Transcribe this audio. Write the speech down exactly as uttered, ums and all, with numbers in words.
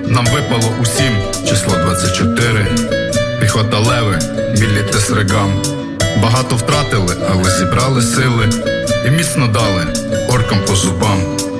Нам випало усім число двадцять чотири. Піхота леви, білі тесригам. Багато втратили, але зібрали сили і міцно дали оркам по зубам.